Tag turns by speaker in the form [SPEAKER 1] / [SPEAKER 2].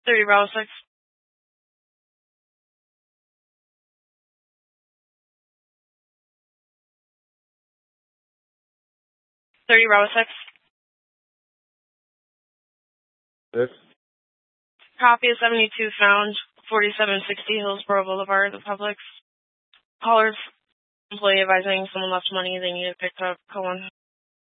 [SPEAKER 1] 30 Bravo 6. 30 Bravo 6.
[SPEAKER 2] This?
[SPEAKER 1] Copy of 72 found, 4760 Hillsborough Boulevard, the Publix. Caller's employee advising someone left money they needed picked up. Call 1.